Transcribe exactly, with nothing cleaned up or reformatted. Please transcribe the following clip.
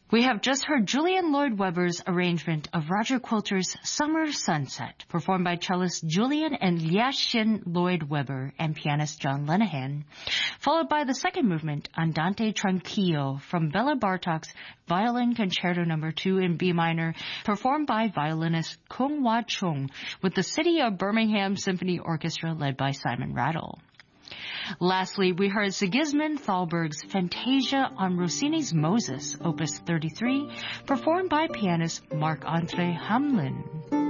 We have just heard Julian Lloyd Webber's arrangement of Roger Quilter's Summer Sunset, performed by cellist Julian and Liaxian Lloyd Webber and pianist John Lenihan, followed by the second movement, Andante Tranquillo, from Bela Bartok's Violin Concerto Number two in B minor, performed by violinist Kung Wah Chung with the City of Birmingham Symphony Orchestra led by Simon Rattle. Lastly, we heard Sigismund Thalberg's Fantasia on Rossini's Moses, Opus thirty-three, performed by pianist Marc-André Hamelin.